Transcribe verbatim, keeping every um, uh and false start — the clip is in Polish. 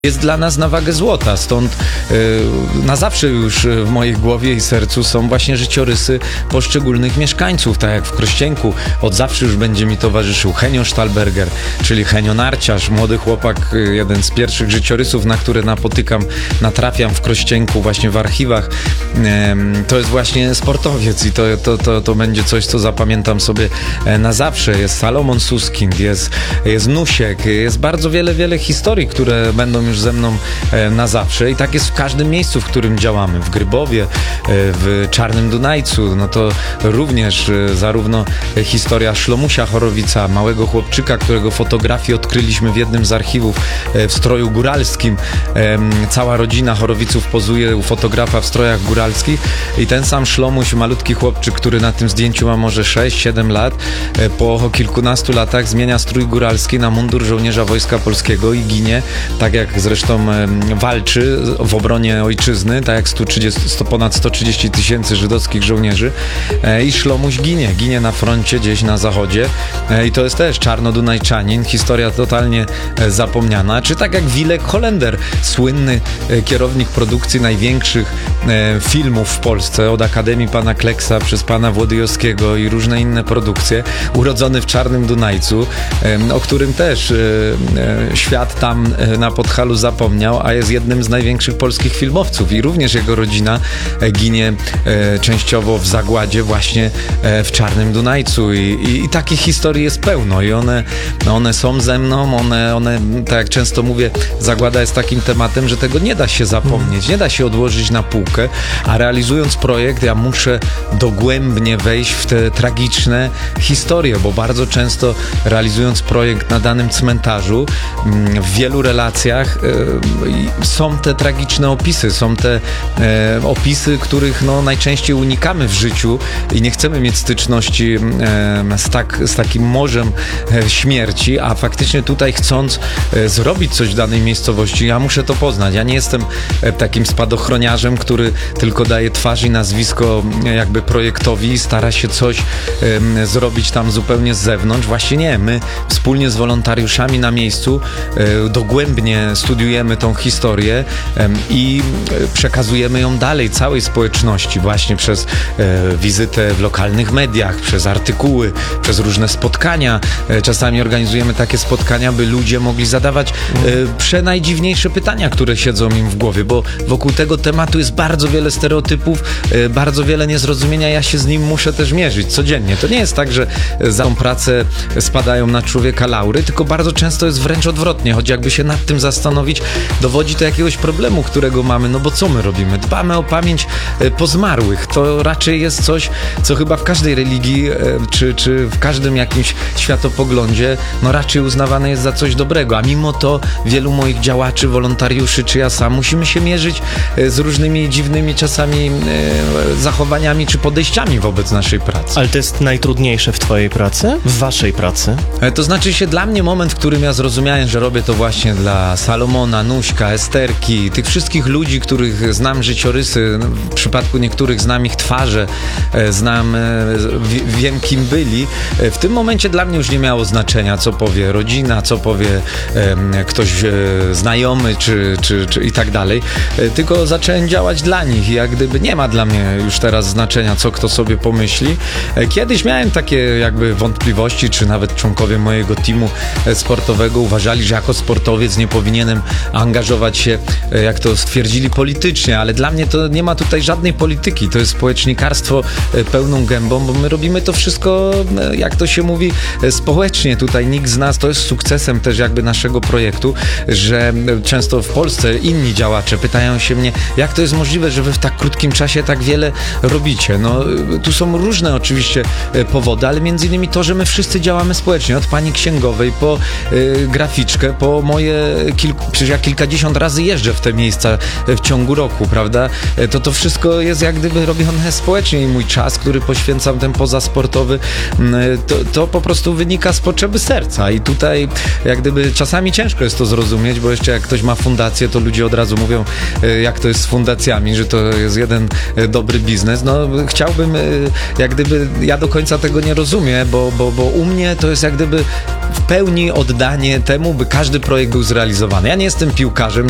Jest dla nas na wagę złota, stąd yy, na zawsze już w mojej głowie i sercu są właśnie życiorysy poszczególnych mieszkańców, tak jak w Krościenku. Od zawsze już będzie mi towarzyszył Henio Sztalberger, czyli Henio Narciarz, młody chłopak, yy, jeden z pierwszych życiorysów, na które napotykam, natrafiam w Krościenku, właśnie w archiwach. Yy, to jest właśnie sportowiec i to, to, to, to będzie coś, co zapamiętam sobie na zawsze. Jest Salomon Suskind, jest, jest Nusiek, jest bardzo wiele, wiele historii, które będą już ze mną na zawsze i tak jest w każdym miejscu, w którym działamy. W Grybowie, w Czarnym Dunajcu, no to również zarówno historia Szlomusia Chorowica, małego chłopczyka, którego fotografię odkryliśmy w jednym z archiwów w stroju góralskim. Cała rodzina Chorowiców pozuje u fotografa w strojach góralskich i ten sam Szlomuś, malutki chłopczyk, który na tym zdjęciu ma może sześć siedem lat, po kilkunastu latach zmienia strój góralski na mundur żołnierza Wojska Polskiego i ginie, tak jak zresztą walczy w obronie ojczyzny, tak jak sto trzydzieści, sto, ponad sto trzydzieści tysięcy żydowskich żołnierzy i Szlomuś ginie, ginie na froncie gdzieś na zachodzie i to jest też czarnodunajczanin, historia totalnie zapomniana, czy tak jak Wilek Holender, słynny kierownik produkcji największych filmów w Polsce, od Akademii Pana Kleksa przez Pana Włodyjowskiego i różne inne produkcje, urodzony w Czarnym Dunajcu, o którym też świat tam na Podhalu zapomniał, a jest jednym z największych polskich filmowców i również jego rodzina ginie e, częściowo w zagładzie właśnie e, w Czarnym Dunajcu i, i, i takich historii jest pełno i one, one są ze mną, one, one, tak jak często mówię, zagłada jest takim tematem, że tego nie da się zapomnieć, nie da się odłożyć na półkę, a realizując projekt ja muszę dogłębnie wejść w te tragiczne historie, bo bardzo często realizując projekt na danym cmentarzu w wielu relacjach e, są te tragiczne opisy, są te e, opisy, których no, najczęściej unikamy w życiu i nie chcemy mieć styczności e, z, tak, z takim morzem e, śmierci, a faktycznie tutaj chcąc e, zrobić coś w danej miejscowości, ja muszę to poznać. Ja nie jestem e, takim spadochroniarzem, który tylko daje twarz i nazwisko e, jakby projektowi i stara się coś e, zrobić tam zupełnie z zewnątrz. Właśnie nie. My wspólnie z wolontariuszami na miejscu e, dogłębnie studiujemy tą historię i przekazujemy ją dalej całej społeczności właśnie przez e, wizytę w lokalnych mediach, przez artykuły, przez różne spotkania. E, czasami organizujemy takie spotkania, by ludzie mogli zadawać e, przenajdziwniejsze pytania, które siedzą im w głowie, bo wokół tego tematu jest bardzo wiele stereotypów, e, bardzo wiele niezrozumienia. Ja się z nim muszę też mierzyć codziennie. To nie jest tak, że za tą pracę spadają na człowieka laury, tylko bardzo często jest wręcz odwrotnie, choć jakby się nad tym zastanowić, dowodzi to jakiegoś problemu, którego mamy, no bo co my robimy? Dbamy o pamięć po zmarłych. To raczej jest coś, co chyba w każdej religii, czy, czy w każdym jakimś światopoglądzie, no raczej uznawane jest za coś dobrego, a mimo to wielu moich działaczy, wolontariuszy, czy ja sam, musimy się mierzyć z różnymi dziwnymi czasami zachowaniami, czy podejściami wobec naszej pracy. Ale to jest najtrudniejsze w twojej pracy? W waszej pracy? To znaczy się dla mnie moment, w którym ja zrozumiałem, że robię to właśnie dla Salomona, Nuśka, Esterki, tych wszystkich ludzi, których znam życiorysy, w przypadku niektórych znam ich twarze, znam, wiem kim byli. W tym momencie dla mnie już nie miało znaczenia, co powie rodzina, co powie ktoś znajomy, czy, czy, czy i tak dalej, tylko zacząłem działać dla nich i jak gdyby nie ma dla mnie już teraz znaczenia, co kto sobie pomyśli. Kiedyś miałem takie jakby wątpliwości, czy nawet członkowie mojego teamu sportowego uważali, że jako sportowiec nie powinienem angażować się, jak to stwierdzili, politycznie, ale dla mnie to nie ma tutaj żadnej polityki, to jest społecznikarstwo pełną gębą, bo my robimy to wszystko, jak to się mówi, społecznie. Tutaj nikt z nas, to jest sukcesem też jakby naszego projektu, że często w Polsce inni działacze pytają się mnie, jak to jest możliwe, że wy w tak krótkim czasie tak wiele robicie. No, tu są różne oczywiście powody, ale między innymi to, że my wszyscy działamy społecznie, od pani księgowej po y, graficzkę, po moje kilku, przecież ja kilkadziesiąt razy jeżdżę w te miejsca w ciągu roku, prawda? To to wszystko jest jak gdyby robione społecznie i mój czas, który poświęcam ten pozasportowy, to, to po prostu wynika z potrzeby serca i tutaj jak gdyby czasami ciężko jest to zrozumieć, bo jeszcze jak ktoś ma fundację, to ludzie od razu mówią, jak to jest z fundacjami, że to jest jeden dobry biznes. No chciałbym, jak gdyby, ja do końca tego nie rozumiem, bo, bo, bo u mnie to jest jak gdyby w pełni oddanie temu, by każdy projekt był zrealizowany. Ja nie jestem piłkarzem,